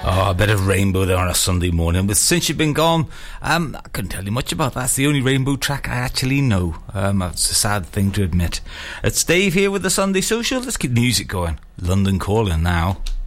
Oh, a bit of Rainbow there on a Sunday morning. But since you've been gone, I couldn't tell you much about that. It's the only Rainbow track I actually know. It's a sad thing to admit. It's Dave here with the Sunday Social. Let's keep music going. London Calling now.